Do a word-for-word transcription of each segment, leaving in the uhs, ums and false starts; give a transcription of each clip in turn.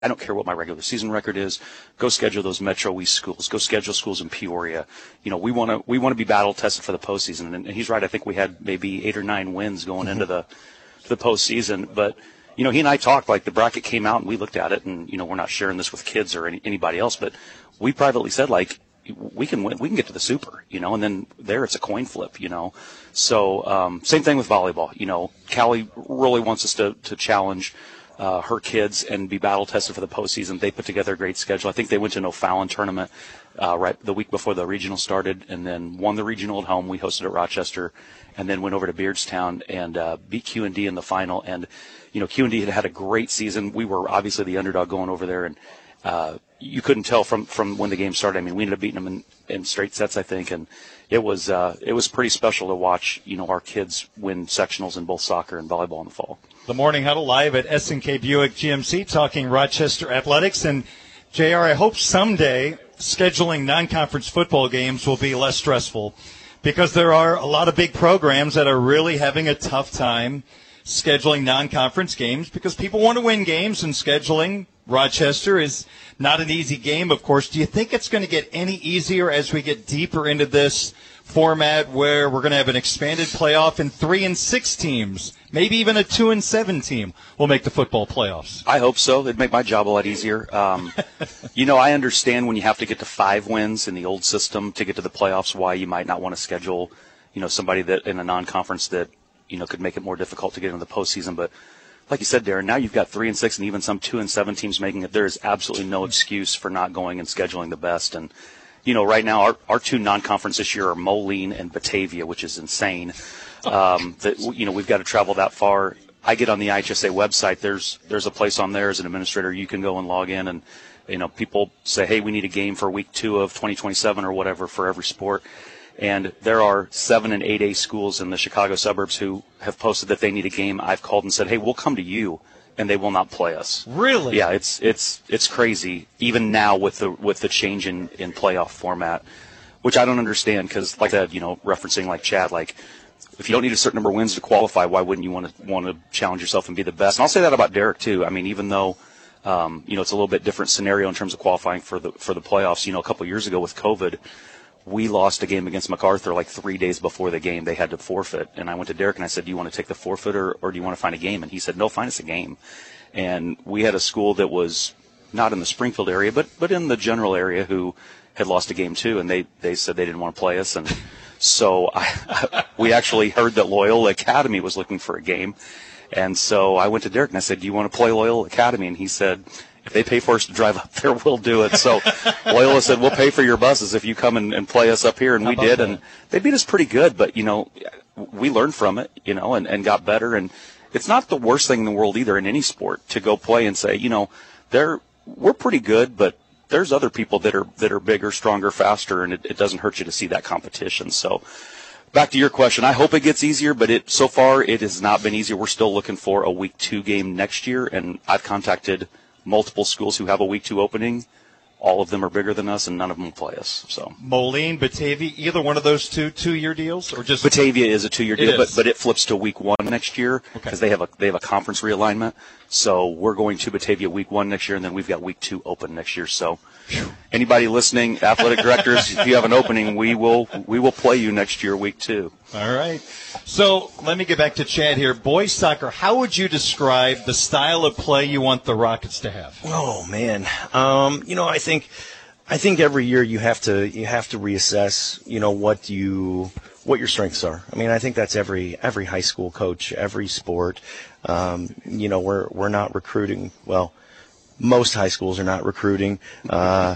I don't care what my regular season record is. Go schedule those Metro East schools. Go schedule schools in Peoria. You know, we want to we want to be battle tested for the postseason. And, and he's right. I think we had maybe eight or nine wins going into the the postseason. But you know, he and I talked, like the bracket came out and we looked at it, and you know, we're not sharing this with kids or any, anybody else, but we privately said, like, we can win, we can get to the Super, you know, and then there it's a coin flip, you know. So um, same thing with volleyball. You know, Callie really wants us to to challenge Uh, her kids and be battle tested for the postseason. They put together a great schedule. I think they went to an O'Fallon tournament uh, right the week before the regional started, and then won the regional at home. We hosted at Rochester, and then went over to Beardstown and uh, beat Q and D in the final. And you know, Q and D had had a great season. We were obviously the underdog going over there, and uh, you couldn't tell from from when the game started. I mean, we ended up beating them in, in straight sets, I think, and it was uh, it was pretty special to watch. You know, our kids win sectionals in both soccer and volleyball in the fall. The Morning Huddle live at S and K Buick G M C, talking Rochester athletics. And, J R, I hope someday scheduling non-conference football games will be less stressful, because there are a lot of big programs that are really having a tough time scheduling non-conference games because people want to win games, and scheduling Rochester is not an easy game, of course. Do you think it's going to get any easier as we get deeper into this format where we're going to have an expanded playoff and three and six teams, maybe even a two and seven team will make the football playoffs? I hope so. It'd make my job a lot easier. Um, you know, I understand when you have to get to five wins in the old system to get to the playoffs, why you might not want to schedule, you know, somebody that in a non-conference that, you know, could make it more difficult to get into the postseason. But like you said, Darren, now you've got three and six and even some two and seven teams making it. There is absolutely no excuse for not going and scheduling the best. And you know, right now our, our two non-conference this year are Moline and Batavia, which is insane. Um, that you know, we've got to travel that far. I get on the I H S A website. There's there's a place on there as an administrator you can go and log in, and you know, people say, hey, we need a game for week two of twenty twenty-seven or whatever for every sport. And there are seven and eight A schools in the Chicago suburbs who have posted that they need a game. I've called and said, hey, we'll come to you, and they will not play us. Really? Yeah, it's it's it's crazy. Even now with the with the change in, in playoff format, which I don't understand, because like that, you know, referencing like Chad, like if you don't need a certain number of wins to qualify, why wouldn't you want to want to challenge yourself and be the best? And I'll say that about Derek too. I mean, even though um, you know, it's a little bit different scenario in terms of qualifying for the for the playoffs. You know, a couple of years ago with COVID, we lost a game against MacArthur like three days before the game. They had to forfeit. And I went to Derek and I said, do you want to take the forfeit or, or do you want to find a game? And he said, no, find us a game. And we had a school that was not in the Springfield area, but, but in the general area who had lost a game too. And they, they said they didn't want to play us. And so I, we actually heard that Loyola Academy was looking for a game. And so I went to Derek and I said, do you want to play Loyola Academy? And he said, if they pay for us to drive up there, we'll do it. So Loyola said, we'll pay for your buses if you come and, and play us up here. And we did. That? And they beat us pretty good. But, you know, we learned from it, you know, and, and got better. And it's not the worst thing in the world either in any sport to go play and say, you know, they're, we're pretty good, but there's other people that are that are bigger, stronger, faster, and it, it doesn't hurt you to see that competition. So back to your question, I hope it gets easier, but it so far it has not been easier. We're still looking for a week two game next year, and I've contacted multiple schools who have a week two opening. All of them are bigger than us, and none of them will play us. So Moline, Batavia, either one of those two two-year deals, or just Batavia is a two-year deal, but but it flips to week one next year because okay. they have a they have a conference realignment. So we're going to Batavia week one next year, and then we've got week two open next year. So anybody listening, athletic directors, if you have an opening, we will we will play you next year week two. All right. So let me get back to Chad here. Boys soccer, how would you describe the style of play you want the Rockets to have? Oh man, um, you know, I think, I think every year you have to you have to reassess, you know, what you what your strengths are. I mean, I think that's every every high school coach, every sport. Um, you know, we're we're not recruiting. Well, most high schools are not recruiting. Uh,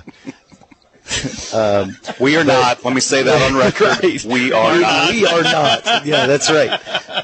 Um, we are but, not. Let me say that on record. Right. We are we, not. We are not. Yeah, that's right.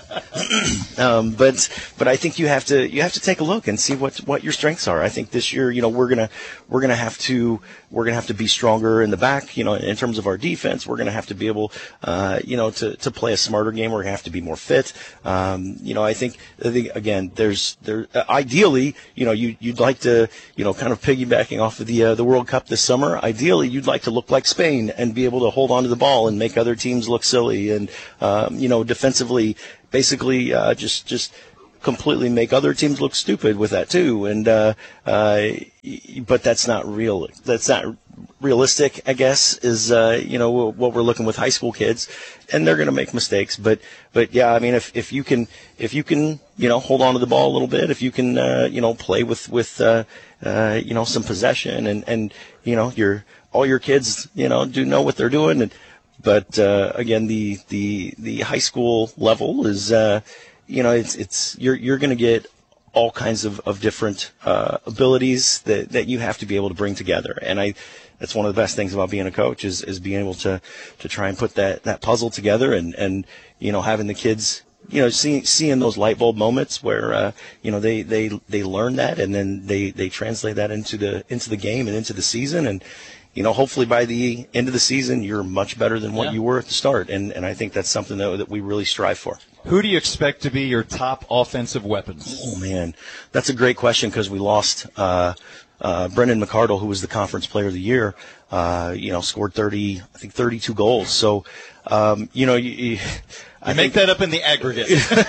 um, but but I think you have to you have to take a look and see what what your strengths are. I think this year, you know, we're gonna we're gonna have to we're gonna have to be stronger in the back. You know, in terms of our defense, we're gonna have to be able, uh, you know, to, to play a smarter game. We're gonna have to be more fit. Um, you know, I think, I think again, there's there uh, ideally, you know, you you'd like to, you know, kind of piggybacking off of the uh, the World Cup this summer. Ideally, you'd like to look like Spain and be able to hold on to the ball and make other teams look silly, and um, you know, defensively, basically uh, just just completely make other teams look stupid with that too. And uh, uh, but that's not real. That's not realistic, I guess, is uh, you know what we're looking with high school kids, and they're going to make mistakes. But but yeah, I mean, if if you can if you can you know hold on to the ball a little bit, if you can uh, you know play with with uh, uh, you know some possession, and and you know your all your kids you know do know what they're doing. And but uh, again, the the the high school level is uh, you know it's it's you're you're going to get all kinds of, of different uh, abilities that, that you have to be able to bring together. And I, that's one of the best things about being a coach is, is being able to, to try and put that, that puzzle together and, and, you know, having the kids, you know, seeing, seeing those light bulb moments where, uh, you know, they, they, they learn that and then they, they translate that into the, into the game and into the season. And, you know, hopefully by the end of the season, you're much better than what yeah. you were at the start. And, and I think that's something that, that we really strive for. Who do you expect to be your top offensive weapons? Oh, man, that's a great question because we lost uh, uh, Brendan McCardle, who was the conference player of the year, uh, you know, scored thirty, I think thirty-two goals. So, um, you know, you, you I make think, that up in the aggregate.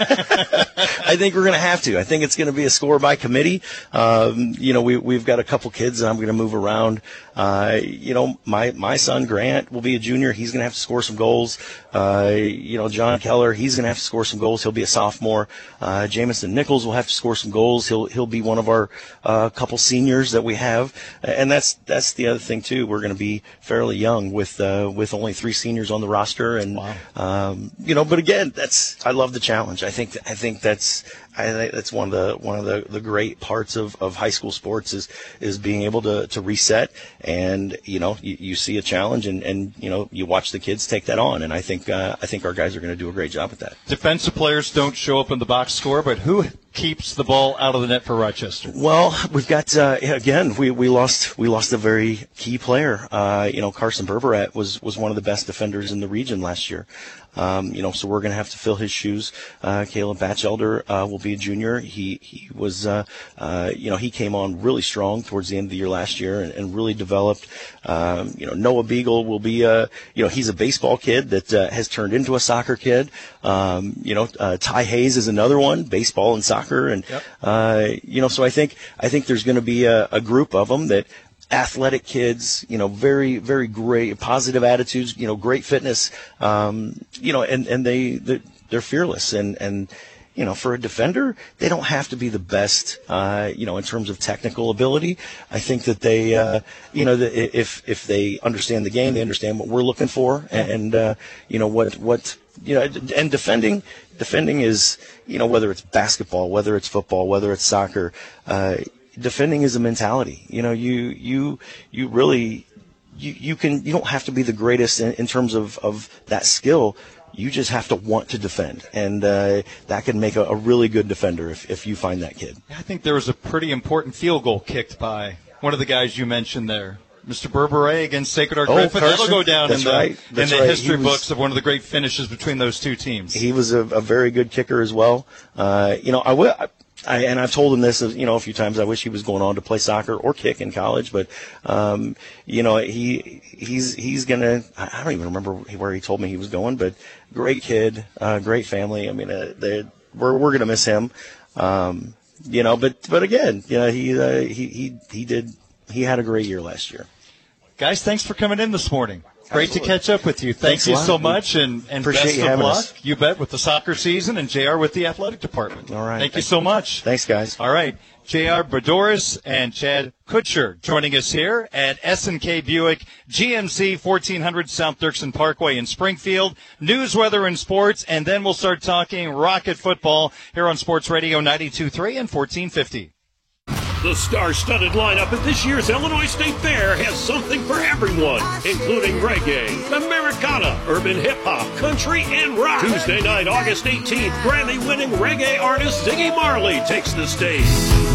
I think we're going to have to. I think it's going to be a score by committee. Um, you know, we, we've got a couple kids that I'm going to move around. Uh, you know, my, my son Grant will be a junior. He's going to have to score some goals. Uh, you know, John Keller, he's going to have to score some goals. He'll be a sophomore. Uh, Jamison Nichols will have to score some goals. He'll, he'll be one of our, uh, couple seniors that we have. And that's, that's the other thing too. We're going to be fairly young with, uh, with only three seniors on the roster. And, wow. um, you know, but again, that's, I love the challenge. I think, I think that's, I think that's one of the, one of the, the great parts of, of high school sports is, is being able to, to reset. And, you know, you, you see a challenge and, and, you know, you watch the kids take that on. And I think, uh, I think our guys are going to do a great job with that. Defensive players don't show up in the box score, but who keeps the ball out of the net for Rochester? Well, we've got, uh, again, we, we lost, we lost a very key player. Uh, you know, Carson Berberat was, was one of the best defenders in the region last year. Um, you know, so we're going to have to fill his shoes. Uh, Caleb Batchelder, uh, will be a junior. He, he was, uh, uh, you know, he came on really strong towards the end of the year last year and, and really developed. Um, you know, Noah Beagle will be, uh, you know, he's a baseball kid that, uh, has turned into a soccer kid. Um, you know, uh, Ty Hayes is another one, baseball and soccer. And, yep. uh, you know, so I think, I think there's going to be a, a group of them that, athletic kids, you know, very, very great, positive attitudes, you know, great fitness, um, you know, and, and they, they're, they're fearless. And, and, you know, for a defender, they don't have to be the best, uh, you know, in terms of technical ability. I think that they, uh, you know, the, if, if they understand the game, they understand what we're looking for and, uh, you know, what, what, you know, and defending, defending is, you know, whether it's basketball, whether it's football, whether it's soccer, uh, defending is a mentality. You know, you, you, you really, you, you can, you don't have to be the greatest in, in terms of, of that skill. You just have to want to defend. And, uh, that can make a, a really good defender if, if you find that kid. I think there was a pretty important field goal kicked by one of the guys you mentioned there. Mister Berberet against Sacred Heart oh, Griffin. That'll go down That's in the, right. in the right. history was, books of one of the great finishes between those two teams. He was a, a very good kicker as well. Uh, you know, I will. I, and I've told him this, you know, a few times. I wish he was going on to play soccer or kick in college, but, um, you know, he, he's, he's gonna, I don't even remember where he told me he was going, but great kid, uh, great family. I mean, uh, they, we're, we're gonna miss him. Um, you know, but, but again, you know, he, uh, he, he, he did, he had a great year last year. Guys, thanks for coming in this morning. Great Absolutely. to catch up with you. Thank Thanks you so much, and, and best of luck. Us. You bet, with the soccer season, and J R with the athletic department. All right. Thank you so much. Thanks, guys. All right. J R Bedoris and Chad Kutcher joining us here at S and K Buick G M C fourteen hundred South Dirksen Parkway in Springfield. News, weather, and sports, and then we'll start talking Rocket football here on Sports Radio ninety-two point three and fourteen fifty. The star-studded lineup at this year's Illinois State Fair has something for everyone, including reggae, Americana, urban hip-hop, country, and rock. Tuesday night, August eighteenth, Grammy-winning reggae artist Ziggy Marley takes the stage.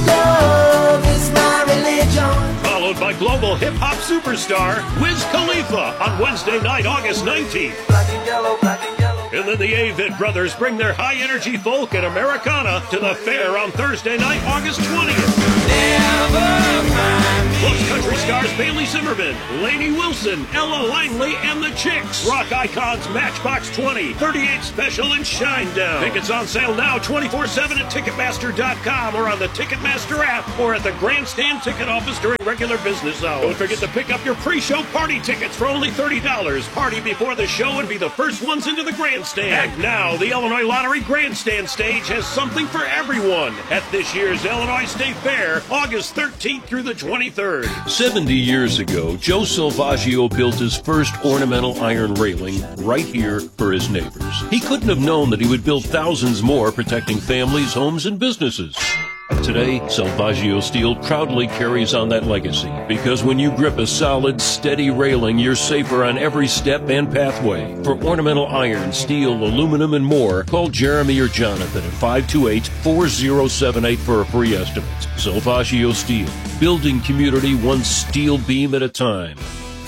Love is my religion. Followed by global hip-hop superstar Wiz Khalifa on Wednesday night, August nineteenth. Black and yellow, black and yellow. And then the Avett Brothers bring their high-energy folk and Americana to the fair on Thursday night, August twentieth. Never mind me. Plus, country star stars Bailey Zimmerman, Lainey Wilson, Ella Langley, and the Chicks. Rock Icons Matchbox twenty, thirty-eight Special, and Shinedown. Tickets on sale now twenty-four seven at Ticketmaster dot com or on the Ticketmaster app or at the Grandstand ticket office during regular business hours. Don't forget to pick up your pre-show party tickets for only thirty dollars. Party before the show and be the first ones into the Grandstand. Act now, the Illinois Lottery Grandstand stage has something for everyone at this year's Illinois State Fair, August thirteenth through the twenty-third. seventy years ago, Joe Salvaggio built his first ornamental iron railing right here for his neighbors. He couldn't have known that he would build thousands more, protecting families, homes, and businesses. Today, Salvaggio Steel proudly carries on that legacy, because when you grip a solid, steady railing, you're safer on every step and pathway. For ornamental iron, steel, aluminum, and more, call Jeremy or Jonathan at five two eight, four zero seven eight for a free estimate. Salvaggio Steel, building community one steel beam at a time.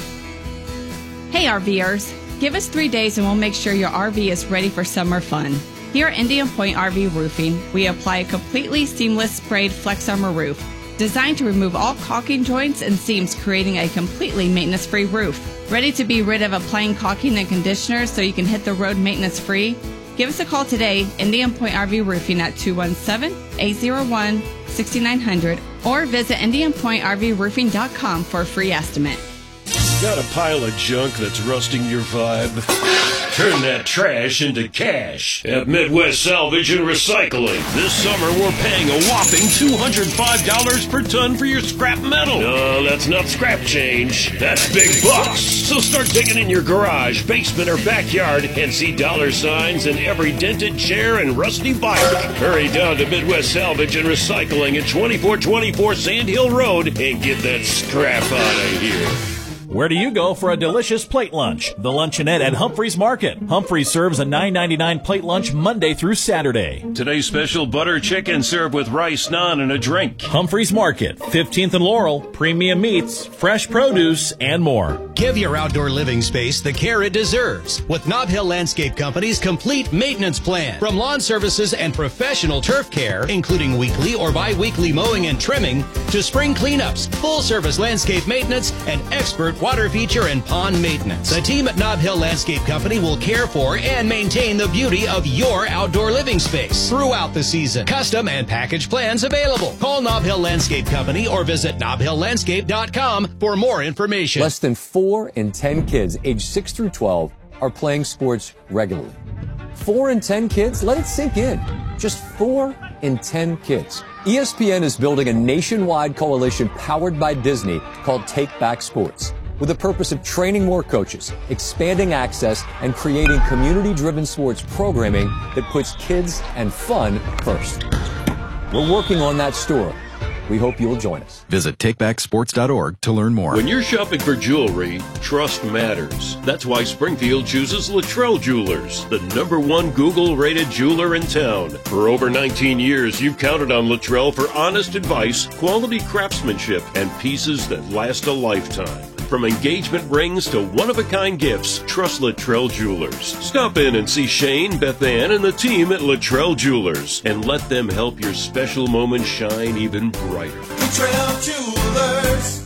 Hey RVers, give us three days and we'll make sure your R V is ready for summer fun. Here at Indian Point R V Roofing, we apply a completely seamless sprayed Flex Armor roof, designed to remove all caulking joints and seams, creating a completely maintenance-free roof. Ready to be rid of applying caulking and conditioner so you can hit the road maintenance-free? Give us a call today, Indian Point R V Roofing at two one seven, eight zero one, six nine zero zero, or visit indian point r v roofing dot com for a free estimate. Got a pile of junk that's rusting your vibe? Turn that trash into cash at Midwest Salvage and Recycling. This summer, we're paying a whopping two hundred five dollars per ton for your scrap metal. No, that's not scrap change. That's big bucks. So start digging in your garage, basement, or backyard and see dollar signs in every dented chair and rusty bike. Hurry down to Midwest Salvage and Recycling at twenty-four twenty-four Sand Hill Road and get that scrap out of here. Where do you go for a delicious plate lunch? The Luncheonette at Humphreys Market. Humphreys serves a nine ninety-nine plate lunch Monday through Saturday. Today's special butter chicken served with rice, naan, and a drink. Humphreys Market, fifteenth and Laurel, premium meats, fresh produce, and more. Give your outdoor living space the care it deserves with Nob Hill Landscape Company's complete maintenance plan. From lawn services and professional turf care, including weekly or bi-weekly mowing and trimming, to spring cleanups, full-service landscape maintenance, and expert water feature and pond maintenance. The team at Nob Hill Landscape Company will care for and maintain the beauty of your outdoor living space throughout the season. Custom and package plans available. Call Nob Hill Landscape Company or visit nob hill landscape dot com for more information. Less than four in ten kids aged six through twelve are playing sports regularly. Four in ten kids? Let it sink in. Just four in ten kids. E S P N is building a nationwide coalition powered by Disney called Take Back Sports, with the purpose of training more coaches, expanding access, and creating community-driven sports programming that puts kids and fun first. We're working on that story. We hope you'll join us. Visit take back sports dot org to learn more. When you're shopping for jewelry, trust matters. That's why Springfield chooses Luttrell Jewelers, the number one Google-rated jeweler in town. For over nineteen years, you've counted on Luttrell for honest advice, quality craftsmanship, and pieces that last a lifetime. From engagement rings to one-of-a-kind gifts, trust Luttrell Jewelers. Stop in and see Shane, Beth Ann, and the team at Luttrell Jewelers, and let them help your special moment shine even brighter. Luttrell Jewelers.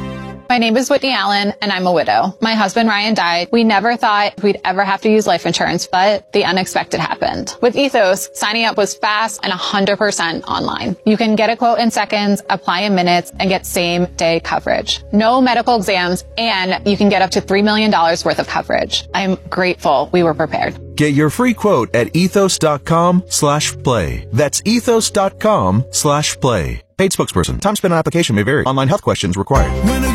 My name is Whitney Allen, and I'm a widow. My husband, Ryan, died. We never thought we'd ever have to use life insurance, but the unexpected happened. With Ethos, signing up was fast and one hundred percent online. You can get a quote in seconds, apply in minutes, and get same-day coverage. No medical exams, and you can get up to three million dollars worth of coverage. I'm grateful we were prepared. Get your free quote at ethos dot com slash play. That's ethos dot com slash play. Paid spokesperson. Time spent on application may vary. Online health questions required.